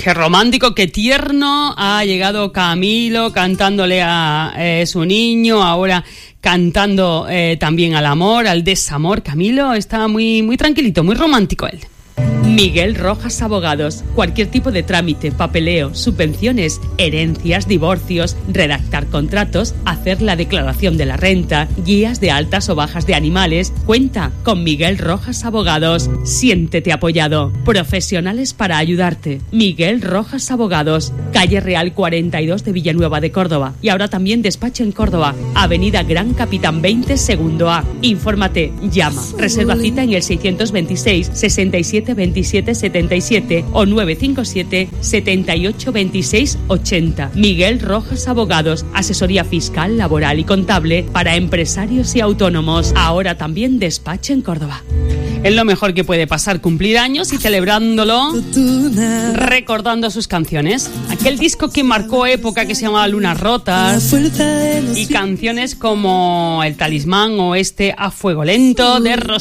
Qué romántico, qué tierno. Ha llegado Camilo cantándole a su niño, ahora cantando también al amor, al desamor. Camilo está muy, muy tranquilito, muy romántico él. Miguel Rojas Abogados. Cualquier tipo de trámite, papeleo, subvenciones, herencias, divorcios, redactar contratos, hacer la declaración de la renta, guías de altas o bajas de animales. Cuenta con Miguel Rojas Abogados. Siéntete apoyado. Profesionales para ayudarte. Miguel Rojas Abogados. Calle Real 42 de Villanueva de Córdoba. Y ahora también despacho en Córdoba. Avenida Gran Capitán 20, segundo A. Infórmate, llama. Reserva cita en el 626 67 27 77 o 957 78 26 80. Miguel Rojas Abogados. Asesoría fiscal, laboral y contable para empresarios y autónomos. Ahora también despacho en Córdoba. Es lo mejor que puede pasar, cumplir años y celebrándolo, recordando sus canciones. Aquel disco que marcó época, que se llamaba Lunas Rotas, y canciones como El Talismán o A Fuego Lento de